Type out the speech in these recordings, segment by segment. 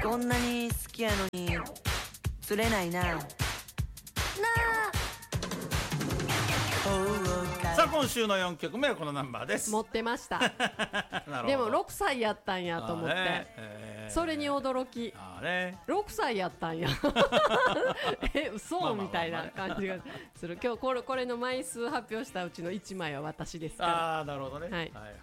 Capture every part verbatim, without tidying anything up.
こんなに好きやのに釣れないななあ。 さあ今週のよんきょくめはこのナンバーです。 持ってましたなるほど。 でもろくさいやったんやと思って、 ねえー、 それに驚き、 あ、ね、 ろくさいやったんやえ、嘘、まあまあまあまあ、みたいな感じがする。今日これ、これの枚数発表したうちのいちまいは私ですから。 あー、なるほどね、はい、はいはい、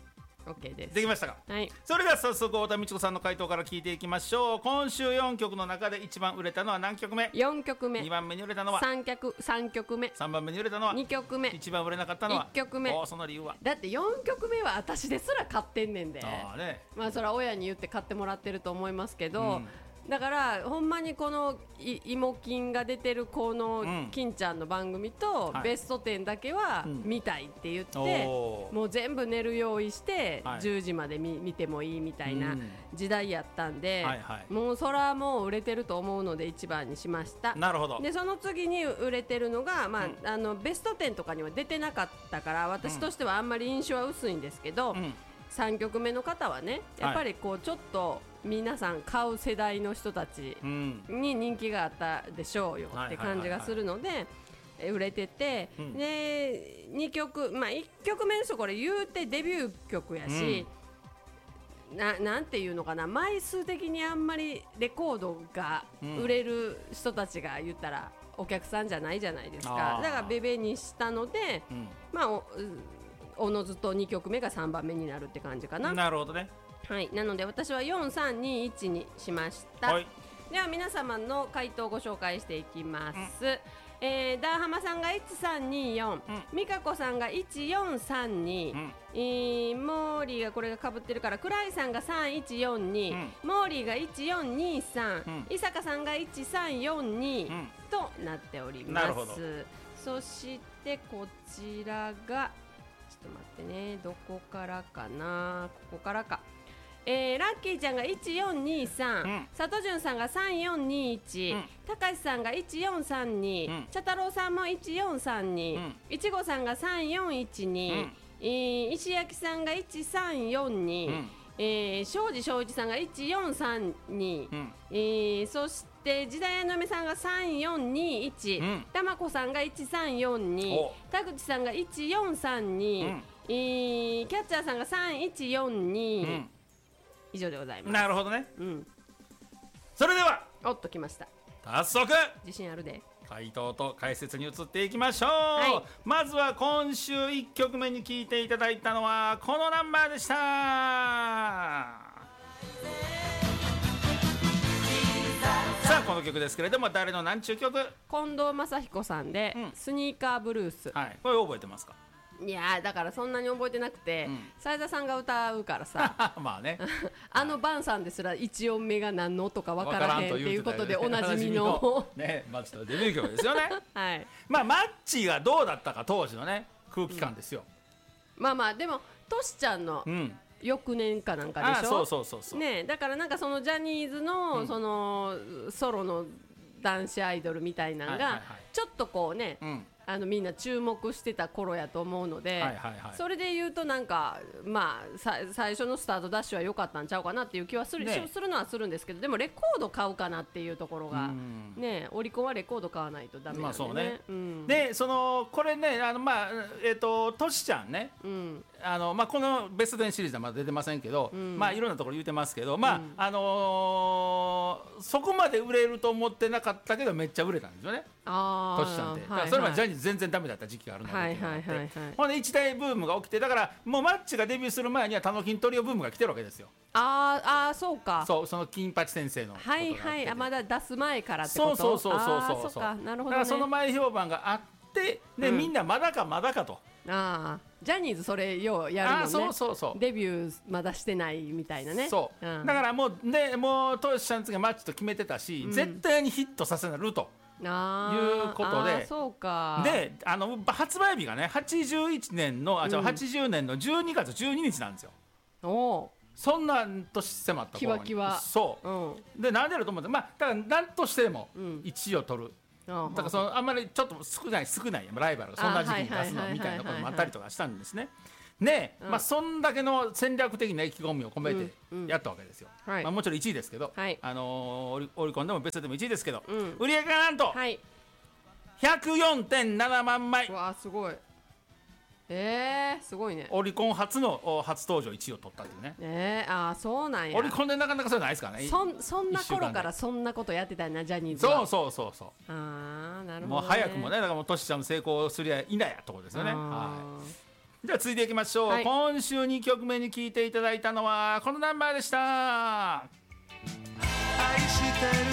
OK です。 できましたか。 はい。 それでは早速太田美智子さんの回答から聞いていきましょう。今週よんきょくの中で一番売れたのは何曲目？ よんきょくめ。 にばんめに売れたのはさんきょく、さんきょくめ。 さんばんめに売れたのはにきょくめ。 一番売れなかったのはいっきょくめ。 お、その理由は？ だってよんきょくめは私ですら買ってんねんで。 あー、ね、 まあそれは親に言って買ってもらってると思いますけど、うん、だからほんまにこの芋金が出てるこの金ちゃんの番組とベストテンだけは見たいって言って、うん、もう全部寝る用意してじゅうじまで 見, 見てもいいみたいな時代やったんで、はいはい、もうそれはもう売れてると思うので一番にしました。 なるほど。 でその次に売れてるのが、まあうん、あのベストテンとかには出てなかったから私としてはあんまり印象は薄いんですけど、うん、さんきょくめの方はねやっぱりこうちょっと皆さん買う世代の人たちに人気があったでしょうよって感じがするので売れてて、うん、でにきょく、まあ、いっきょくめの人これ言うてデビュー曲やし、うん、な, なんていうのかな、枚数的にあんまりレコードが売れる人たちが言ったらお客さんじゃないじゃないですか。だからベベにしたので、うん、まあ お, おのずとにきょくめがさんばんめになるって感じかな。 なるほどね。 はい、なので私はよんさんにいちにしました、はい、では皆様の回答をご紹介していきます、うん、えー、ダーハマさんがいちさんによん、うん、ミカコさんがいちよんさんに、うん、えー、モーリーがこれが被ってるからクライさんがさんいちよんに、うん、モーリーがいちよんにさん、うん、伊坂さんがいちさんよんに、うん、となっております。なるほど。そしてこちらがちょっと待ってね、どこからかな、ここからか、えー、ラッキーちゃんがいちよんにさん、うん、佐藤潤さんがさんよんにいち、うん、高橋さんがいちよんさんに、うん、茶太郎さんもいちよんさんに、うん、いちごさんがさんよんいちに、うん、えー、石焼さんがいちさんよんに、うん、えー、庄司庄司さんがいちよんさんに、うん、えー、そして時代の嫁さんがさんよんにいち、うん、玉子さんがいちさんよんに、田口さんがいちよんさんに、うん、えー、キャッチャーさんがさんいちよんに、うん、以上でございます。 なるほどね、 うん、 それではおっときました。 早速自信あるで回答と解説に移っていきましょう、はい、まずは今週いっきょくめに聴いていただいたのはこのナンバーでした。さあこの曲ですけれども誰の何ちゅう曲？ 近藤正彦さんで、うん、スニーカーブルース、 はい、これ覚えてますか？ いやだからそんなに覚えてなくて、斉、うん、田さんが歌うからさまあねあのバンさんですら一音目が何の音か分からへんっていうことでおなじみのね、まあ、ちょっとデビュー曲ですよねはい、 まあマッチがどうだったか当時のね空気感ですよ、 うん、まあまあでもトシちゃんの、うん、翌年かなんかでしょ。ああそうそうそうそう、 ね、だからなんかそのジャニーズの、うん、そのソロの男子アイドルみたいなのが、はいはいはい、ちょっとこうね、うん、あのみんな注目してた頃やと思うので、はいはいはい、それで言うとなんか、まあ、さ最初のスタートダッシュは良かったんちゃうかなっていう気はする、ね、するのはするんですけど、でもレコード買うかなっていうところが、ね、オリコンはレコード買わないとダメなんでね、まあそうね、うん、でそのこれねあの、まあえー、とトシちゃんね、うん、あのまあ、このベストテンシリーズはまだ出てませんけど、うん、まあ、いろんなところ言うてますけど、まあうんあのー、そこまで売れると思ってなかったけどめっちゃ売れたんですよね、トシちゃんって。だからそれまでジャニーズ全然ダメだった時期があるので、はいはいはいはい、ほんで一大ブームが起きて、だからもうマッチがデビューする前にはタノキントリオブームが来てるわけですよ。 あーあーそうか、 そうその金八先生のことがあって、はいはい、 あまだ出す前からってこと。 そうそうそうそうそうそう、 かなるほど、ね、 だからその前評判があってで、うん、みんなまだかまだかと。 あジャニーズそれようやるもんね。あそうそうそう、デビューまだしてないみたいなね。 そう、うん、だからもうねもうトシちゃんつがマッチと決めてたし、うん、絶対にヒットさせなるということで、 あそうか、 であの発売日がねはちじゅういちねんのあ、うん、はちじゅうねんのじゅうにがつじゅうににちなんですよ。おそんな年迫った頃にキワキワそう、うん、でなんでやろうと思って、まあだから何としてもいちいを取る、うん、だからそのあんまりちょっと少ない少ないライバルがそんな時期に出すのみたいなこともあったりとかしたんですね。 ね、 うんまあそんだけの戦略的な意気込みを込めてうんうんやったわけですよ、 はいまあ、もちろんいちいですけど、 はいあのーオリオリコンでもベストでもいちいですけど、 うん売り上げがなんとはい。 ひゃくよんてんななまんまい、 うわーすごい。えー、すごいね。 オリコン初のお初登場いちいを取ったっていうね、 えー、あーそうなんや。 オリコンでなかなかそういうのないですからね。 そんそんな一週間で頃からそんなことやってたんなジャニーズは。 そうそうそうそああなるう、 ほど、ね。 もう早くもね、だからもうトシちゃんの成功すりゃいないやところですよね。 あはい、じゃあ続いていきましょう、 はい今週にきょくめに聴いていただいたのはこのナンバーでした。 愛してる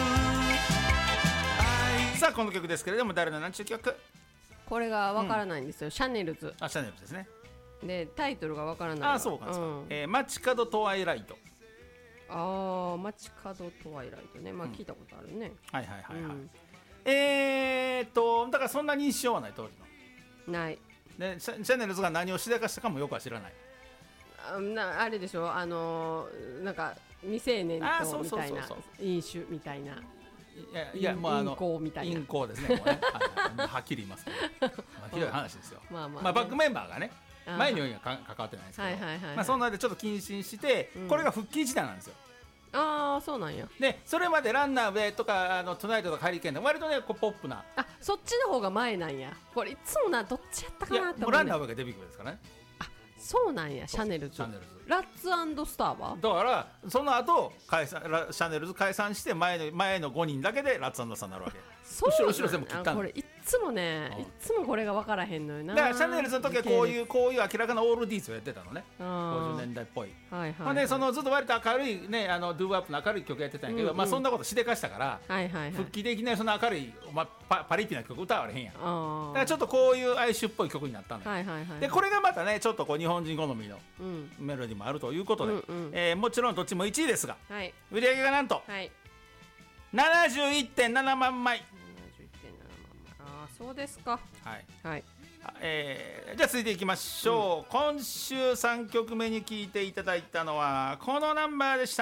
さあこの曲ですけれども誰の何ちゅう曲？ ーこれがわからないんですよ、シャネルズあシャネルズですね。 でタイトルがわからないわ。 あそうかですか、 んえー街角トワイライト。 ああ街角トワイライトね、まあ聞いたことあるね。 はいはいはいはい、 うんえーっとだからそんなに印象はない当時のない。 でシャシャネルズが何をしでかしたかもよくは知らない。 あなあれでしょ、あのーなんか未成年あそうとみたいなそうそうそう飲酒みたいな。 いやいやもうあの陰行みたいな陰行ですねもうねはいはいはっきり言いますけど、まあ、ひどい話ですよまあまあねまあバックメンバーがねあー前のようにはか関わってないですけど、 はいはいはいはいまあそんなでちょっと謹慎して、 うんこれが復帰時代なんですよ。 ああそうなんや。 でそれまでランナーウェイとかあのトゥナイトとかハリケーンで割とねこうポップな、 あそっちの方が前なんや。これいつもなどっちやったいやかなって思う、 もうランね、 ナーウェイがデビュー曲ですからね。 そうなんや。シャネルズシャネルズラッツスターはだからその後解散ラシャネルズ解散して前の前のごにんだけでラッツ&サンになるわけ。 そうなんや。 後ろ後ろ全部切ったんだあこれいっつもねうんいっつもこれが分からへんのよな。 だからシャネルズの時はこういううこういう明らかなオールディーズをやってたのね。ごじゅうねん代だいっぽい。 はいはい、 ほんでそのずっと割と明るいねあのドゥーアップの明るい曲やってたんやけど、 うんうんまあそんなことしでかしたから、 はいはいはい復帰でいきなりその明るい、まあ、パ, パリピな曲歌われへんやん。だかあらちょっとこういう哀愁っぽい曲になったのよ。 はいはいはいでこれがまたねちょっとこう日本人好みのうんメロディーもあるということで、 うんうんえーもちろんどっちもいちいですがはい売り上げがなんとはいななじゅういってんななまんまい。 ななじゅういってんななまんまい。ああそうですか。 はいはいえーじゃあ続いていきましょう、今週さんきょくめに聴いていただいたのはこのナンバーでした。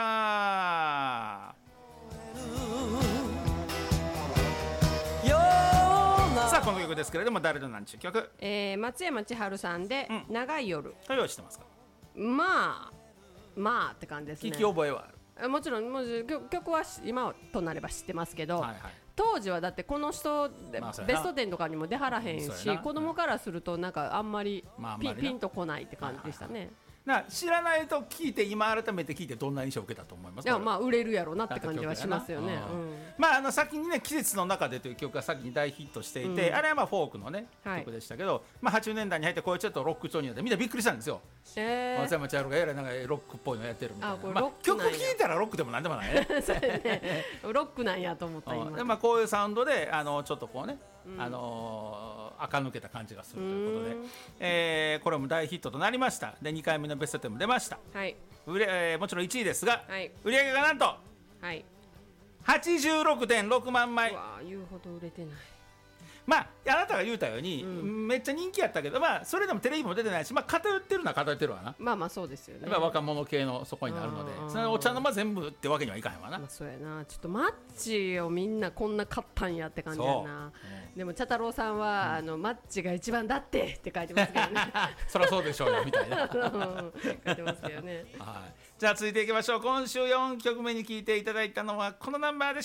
さあこの曲ですけれども誰のなんちゅう曲えー、松山千春さんで、 うん長い夜。 と用意してますか？ まあまあって感じですね。 聞き覚えはある。 あもちろんもちろん曲曲はし今となれば知ってますけど、 はいはい当時はだってこの人、 まあそうやなベストテンとかにも出はらへんしそうやな子供からするとなんかあんまりピ,、 まああんまりなピンとこないって感じでしたね。 な知らないと聞いて今改めて聞いてどんな印象を受けたと思いますか？ でもまあ売れるやろなって感じはしますよね。 だって曲やなうんまああの先にね季節の中でという曲が先に大ヒットしていて、 うんあれはまあフォークのね、 はい曲でしたけど、まあはちじゅうねんだいに入ってこういうちょっとロック調になってみんなびっくりしたんですよ。 え松山千春がえらいなんかロックっぽいのやってるみたいな。 あこれまあロックなんや曲聴いたらロックでもなんでもないね。 ー、それねロックなんやと思った今。 うんでまあこういうサウンドであのちょっとこうね、 うんあのー垢抜けた感じがするということでうーん、 えーこれも大ヒットとなりました。でにかいめのベストテンも出ました。 はい売れ、えーもちろんいちいですが、 はい売り上げがなんとはい。 はちじゅうろくてんろくまんまい。 うわー言うほど売れてない。 まああなたが言うたように、 うんめっちゃ人気やったけど、まあそれでもテレビも出てないし、まあ偏ってるのは偏ってるわな。 まあまあそうですよね。 やっぱ若者系のそこになるのでうんうんう、んそのお茶の間全部ってわけにはいかへんわな。 まあそうやな。ちょっとマッチをみんなこんな買ったんやって感じやそうな。でも茶太郎さんは、あのマッチが一番だってって書いてますけどね。 そりゃそうでしょうよみたいな。 うん書いてますけどね。 はい、じゃあ続いていきましょう。今週よんきょくめに聴いていただいたのはこのナンバーでした。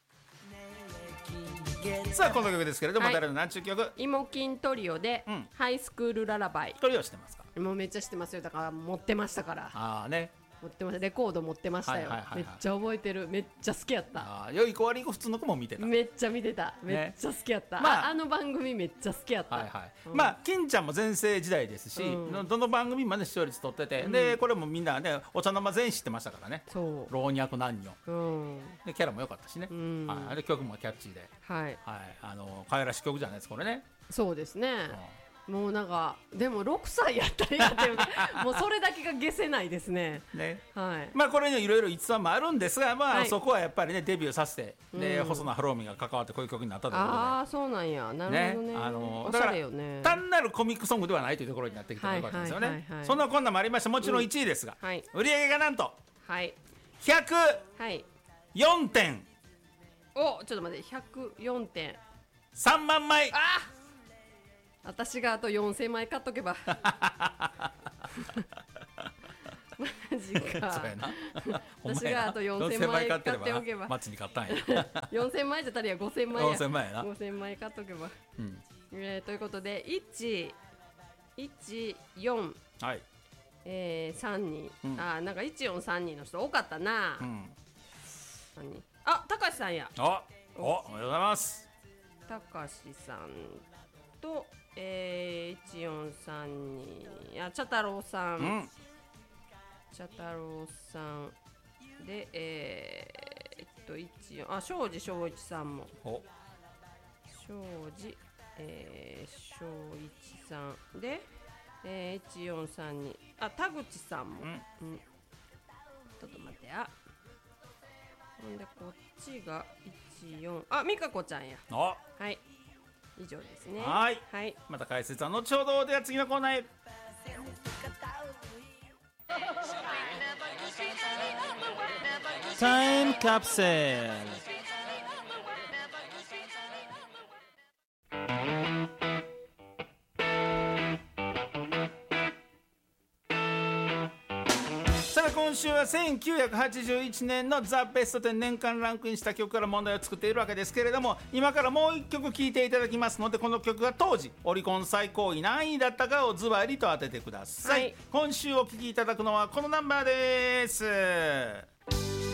さあこの曲ですけれども、 はい誰の何ちゅう曲イモキントリオで、 うんハイスクールララバイ。 これをしてますか？ もうめっちゃ知ってますよ。だから持ってましたから。 ああね、 持ってました。レコード持ってましたよ。 はいはいはいはいめっちゃ覚えてる。めっちゃ好きやった。 ああ良い子悪い子普通の子も見てた。 めっちゃ見てた。めっちゃ好きやった。 まあああの番組めっちゃ好きやった。 はいはい、 うんまあ金ちゃんも全盛時代ですし、 うんどの番組もね視聴率取ってて、 うんでこれもみんなねお茶の間全員知ってましたからね。 そ老若男女う。うん。 でキャラも良かったしね、 うんはい、あれ曲もキャッチーで、 はい。 はい、あの可愛らしい曲じゃないですかこれね、 そうですね。 うんもうなんかでもろくさいやったらやってるもうそれだけが消せないですね。 ねはい。 まあこれにいろいろ逸話もあるんですが、まあはいそこはやっぱりねデビューさせて、でうん細野晴臣が関わってこういう曲になったということで。 ああそうなんや。なるほどね。 あのおしゃれよね。 単なるコミックソングではないというところになってきてよかったですよね、 はいはいはいはいそんなこんなもありましてもちろんいちいですが、 はい売り上げがなんとはいひゃくはい。 よんてんおちょっと待ってひゃくよんてん。 さんまんまい。 あ私があとよんせんまい買っとけばマジか。 そうやな私があとよんせんまい買っておけば、 マッチに買ったんやよんせんまいじゃ足りやごせんまいや。 ごせんまいやな。 ごせんまい買っとけば、 うんえー、ということでいち、いち、よん、 はいえー、さんにん、 うん、 あなんかいちよんさんにんの人多かったな、 うん、 あ、たかしさんや。 あおおめでとうございます。 たかしさんと、えー、いちよんさんにん、あ、茶太郎さん、うん、茶太郎さんで、えー、えっといちよん、あ、庄司正一さんも、お庄司、えー、正一さんで、えー、いちよんさんにん、あ、田口さんも、うんうん、ちょっと待ってや。ほんでこっちがいちよん、あ、美香子ちゃんや。はい、以上ですね。 はい、 はい、 また解説は後ほど。では次のコーナーへ。タイムカプセル。さあ今週はせんきゅうひゃくはちじゅういちねんのザ・ベストテン年間ランクインした曲から問題を作っているわけですけれども、今からもういっきょく聴いていただきますので、この曲が当時オリコン最高位何位だったかをズバリと当ててください、はい、今週お聴きいただくのはこのナンバーです。